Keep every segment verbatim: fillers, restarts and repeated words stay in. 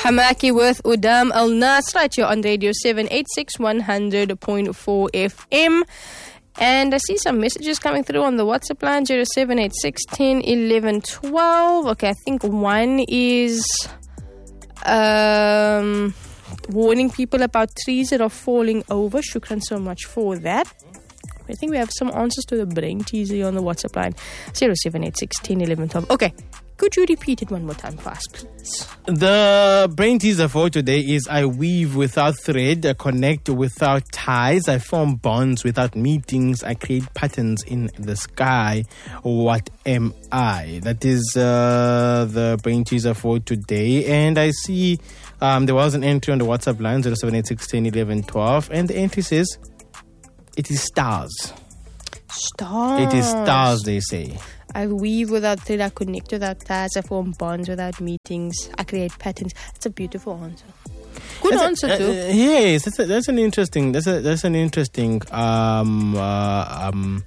Hamaki with Udam Al Nas right here on Radio seven eighty-six one hundred point four F M. And I see some messages coming through on the WhatsApp line, zero seven eight six, one zero, one one, one two. Okay, I think one is um, warning people about trees that are falling over. Shukran so much for that. I think we have some answers to the brain teaser on the WhatsApp line, zero seven eight six, one zero, one one, one two. Okay, could you repeat it one more time for us, please? The brain teaser for today is: I weave without thread, I connect without ties, I form bonds without meetings, I create patterns in the sky. What am I? That is uh, the brain teaser for today. And I see um, there was an entry on the WhatsApp line, zero seven eight six, one zero, one one, one two, and the entry says, it is stars. Stars. It is stars, they say. I weave without thread, I connect without ties, I form bonds without meetings, I create patterns. It's a beautiful answer. Good that's answer a, uh, too. Uh, yes, that's, a, that's an interesting. That's a that's an interesting um, uh, um,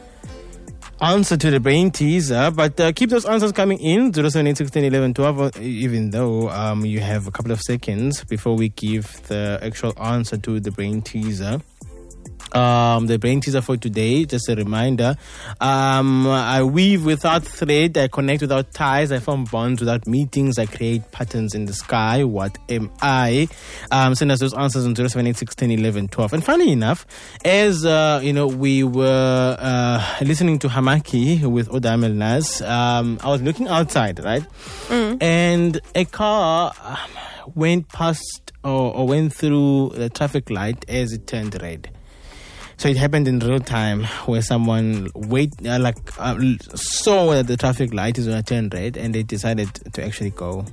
answer to the brain teaser. But uh, keep those answers coming in, zero seven eight six, one zero, one one, two. Even though um, you have a couple of seconds before we give the actual answer to the brain teaser. Um, the brain teaser for today, just a reminder, um, I weave without thread, I connect without ties, I form bonds without meetings, I create patterns in the sky. What am I? Um, send us those answers on zero seven eight six, one zero, one one, one two. And funny enough, as uh, you know, we were uh, listening to Hamaki with Udam Al Nas, um, I was looking outside, right? Mm. And a car um, went past or, or went through the traffic light as it turned red. So it happened in real time, where someone wait uh, like uh, saw that the traffic light is going to turn red, and they decided to actually go.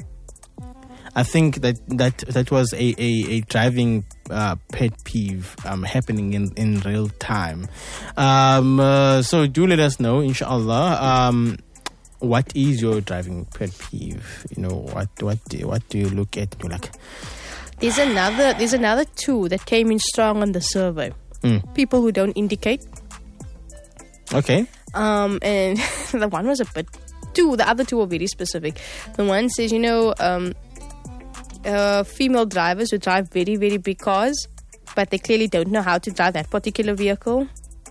I think that that, that was a, a, a driving uh, pet peeve um, happening in, in real time. Um, uh, so do let us know, inshallah. Um, what is your driving pet peeve? You know, what what do, what do you look at and you're like? There's another. There's another two that came in strong on the survey. Mm. People who don't indicate. Okay. Um, and the one was a bit two. The other two are very specific. The one says, you know, um, uh, female drivers who drive very, very big cars, but they clearly don't know how to drive that particular vehicle.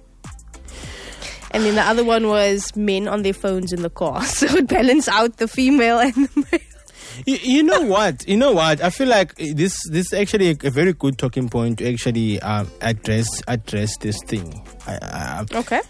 And then the other one was men on their phones in the car. So it balanced out the female and the male. You, you know what? You know what? I feel like this this is actually a, a very good talking point to actually um, address address this thing. I, I, okay.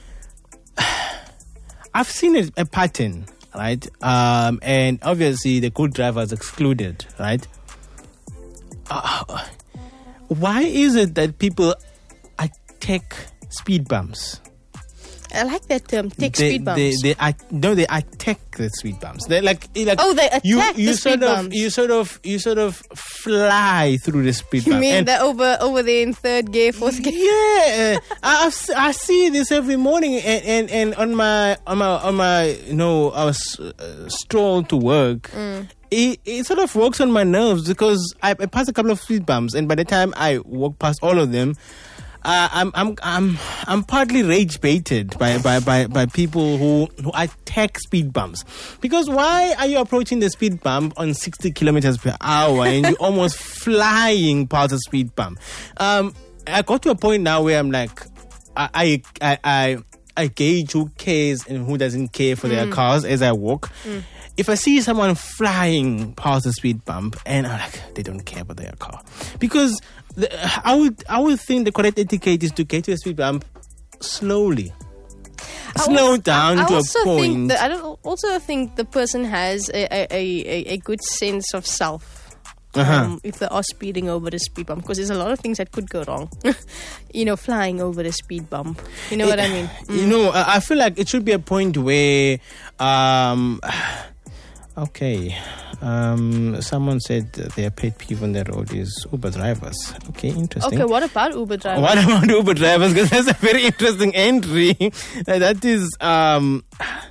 I've seen a, a pattern, right? Um, and obviously the good drivers excluded, right? Uh, why is it that people attack speed bumps? I like that term, take they, speed bumps. They, they, they, no, they attack the speed bumps. They like, like oh, they attack you, you the sort speed of, bumps. You sort of, you sort of fly through the speed you bump. You mean and they're over, over there in third gear, fourth gear? Yeah, I, I see this every morning, and, and, and on my, on my, on my, you know, I was uh, stroll to work. Mm. It, it sort of works on my nerves because I, I pass a couple of speed bumps, and by the time I walk past all of them, Uh, I'm I'm I'm I'm partly rage baited by, by, by, by people who, who attack speed bumps. Because why are you approaching the speed bump on sixty kilometers per hour and you're almost flying past the speed bump? Um, I got to a point now where I'm like, I I I, I gauge who cares and who doesn't care for mm. their cars as I walk. Mm. If I see someone flying past the speed bump, and I'm like, they don't care about their car, because the, I would I would think the correct etiquette is to get to a speed bump slowly, I slow also, down I, I to a point. That, I don't, also think the person has a a, a, a good sense of self. Uh-huh. Um, if they are speeding over the speed bump, because there's a lot of things that could go wrong. You know, flying over the speed bump. You know it, what I mean? Mm. You know, I feel like it should be a point where. Um, Okay, um, someone said their pet peeve on the road is Uber drivers. Okay, interesting. Okay, what about Uber drivers? What about Uber drivers? Because that's a very interesting entry. That is, um,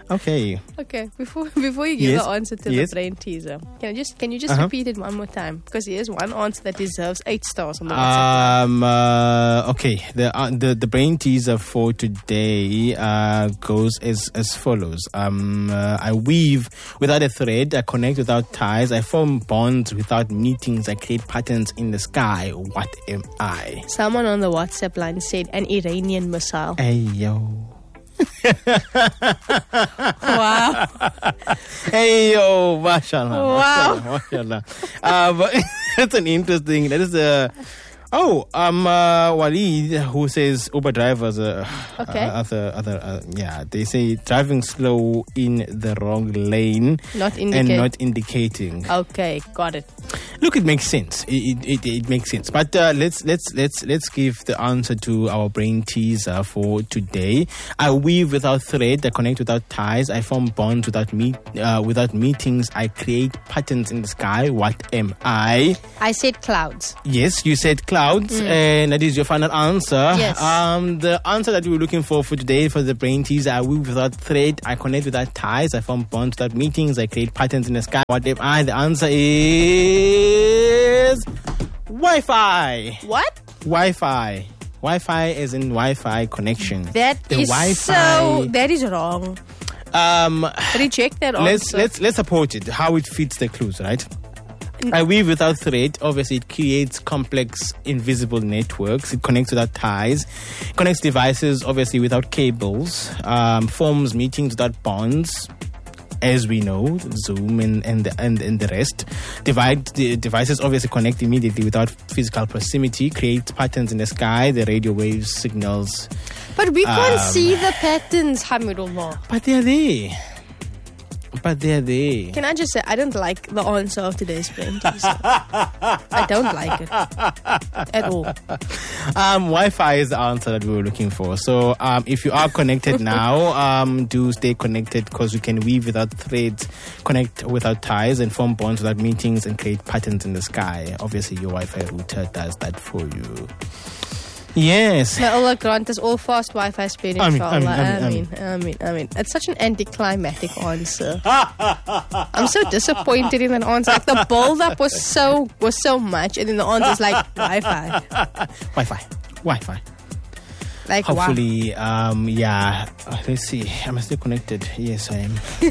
Okay. Okay, before before you give Yes. the answer to Yes. the brain teaser, can you just can you just Uh-huh. repeat it one more time? Because here's one answer that deserves eight stars on the WhatsApp. Um. Uh, okay. The uh, the the brain teaser for today uh, goes as as follows. Um. Uh, I weave without a thread. I connect without ties. I form bonds without meetings. I create patterns in the sky. What am I? Someone on the WhatsApp line said an Iranian missile. Hey yo. Wow. Hey yo, mashallah. Wow. Mashallah. Uh, but that's an interesting. That is a. Oh, um, uh, Walid, who says Uber drivers, uh, Okay. uh, other, other, uh, yeah, they say driving slow in the wrong lane Not and indicate. not indicating. Okay, got it. Look, it makes sense. It it, it, it makes sense. But uh, let's let's let's let's give the answer to our brain teaser for today. I weave without thread. I connect without ties. I form bonds without meet uh, without meetings. I create patterns in the sky. What am I? I said clouds. Yes, you said clouds, and that is your final answer. Yes. Um, the answer that we were looking for for today for the brain teaser: I weave without thread. I connect without ties. I form bonds without meetings. I create patterns in the sky. What am I? The answer is Wi-Fi. What? Wi-Fi. Wi-Fi is in Wi-Fi connection. That The is Wi-Fi. so. That is wrong. Um, Reject that let's answer. let's let's support it. How it fits the clues, right? I weave without thread. Obviously, it creates complex, invisible networks. It connects without ties. It connects devices, obviously, without cables. Um, forms meetings without bonds. As we know, Zoom and and the, and, and the rest. Divide the devices obviously connect immediately without physical proximity. Creates patterns in the sky. The radio waves signals, But we can't Um, see the patterns, Hamidullah. but they're there. But they're there. Can I just say, I don't like the answer of today's brain teaser. I don't like it at all. Um, Wi-Fi is the answer that we were looking for. So um, if you are connected now, um, do stay connected because we can weave without threads, connect without ties, and form bonds without meetings and create patterns in the sky. Obviously, your Wi-Fi router does that for you. Yes. May Allah grant us all fast Wi-Fi speed, Ameen, inshallah. ameen, ameen, Ameen, ameen, ameen. It's such an anticlimactic answer. I'm so disappointed in that answer. Like the build-up was so was so much, and then the answer's like Wi-Fi. Wi-Fi. Wi-Fi. Like Hopefully, um, yeah. Uh, let's see. Am I still connected? Yes, I am.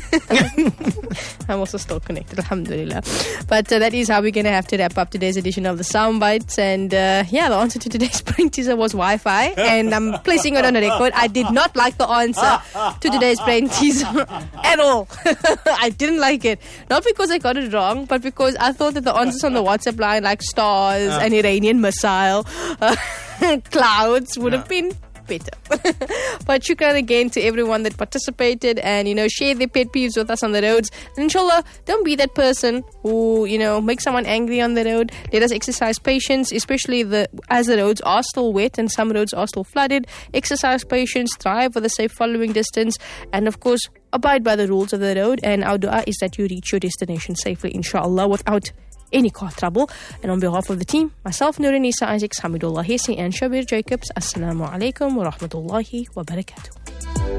wow. I'm also still connected, alhamdulillah. But uh, that is how we're going to have to wrap up today's edition of the Soundbites. And uh, yeah, the answer to today's brain teaser was Wi-Fi. And I'm placing it on the record. I did not like the answer to today's brain teaser at all. I didn't like it. Not because I got it wrong, but because I thought that the answers on the WhatsApp line, like stars, an Iranian missile, uh, clouds, would have been better. But shukran again to everyone that participated and, you know, share their pet peeves with us on the roads. And inshallah, don't be that person who, you know, makes someone angry on the road. Let us exercise patience, especially the as the roads are still wet and some roads are still flooded. Exercise patience, drive with a safe following distance, and of course, abide by the rules of the road. And our dua is that you reach your destination safely, inshallah, without any car trouble. And on behalf of the team, myself, Nurun Isa Isaacs, Hamidullah Hesi and Shabir Jacobs, Assalamu alaikum wa rahmatullahi wa barakatuh.